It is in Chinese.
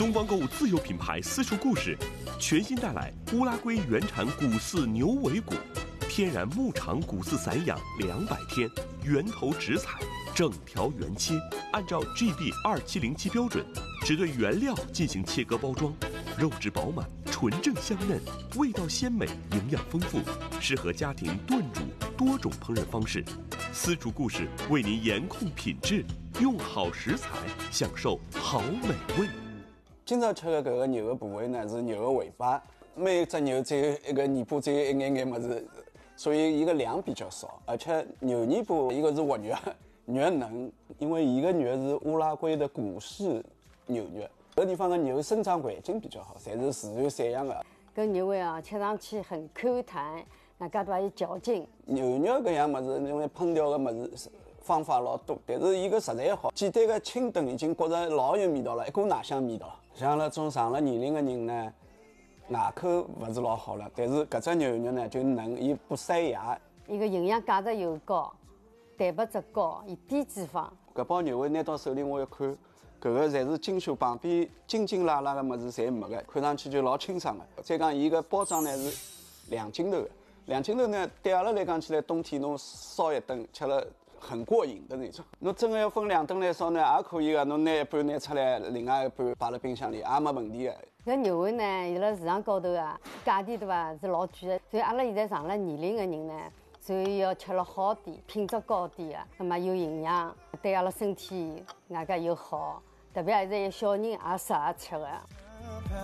东方购物自有品牌私塾故事，全新带来乌拉圭原产古饲牛尾骨，天然牧场古饲散养200天，源头直采，整条原切，按照 GB2707标准，只对原料进行切割包装，肉质饱满，纯正香嫩，味道鲜美，营养丰富，适合家庭炖煮多种烹饪方式。私塾故事为您严控品质，用好食材，享受好美味。 今朝吃的搿个牛的部位呢，是牛的尾巴。每只牛只有一个尾巴，只有一眼眼物事，所以伊个量比较少。而且牛尾巴一个是活肉，肉嫩，因为伊个肉是乌拉圭的古饲牛肉。搿地方的牛生长环境比较好，侪是自然散养的。 搿牛尾啊，吃上去很 Q 弹，那介多有嚼劲。 牛肉搿样物事，因为烹调的物事方法老多，但是伊个食材好，简单的清炖已经觉着老有味道了，一股奶香味道。像那种上了年龄的人呢，牙口勿是老好了，但是搿只牛肉呢就嫩，伊不塞牙。 伊个营养价值又高，蛋白质高，伊低脂肪。 搿包牛尾拿到手里，我一看，搿个侪是精修，旁边筋筋拉拉的物事侪没个，看上去就老清爽的。再讲伊个包装呢是2斤头的，2斤头呢对阿拉来讲起来，冬天侬烧一顿吃了很过瘾的那种。侬真的要分2顿来烧呢，也可以的。侬拿一半拿出来，另外一半摆辣冰箱里，也没问题的。 搿牛尾呢，伊辣市场高头啊，价钿对伐是老贵的，所以阿拉现在上了年龄的人呢，所以要吃了好点，品质高点的，那么有营养，对阿拉身体外加又好，特别现在有小人也适合吃的。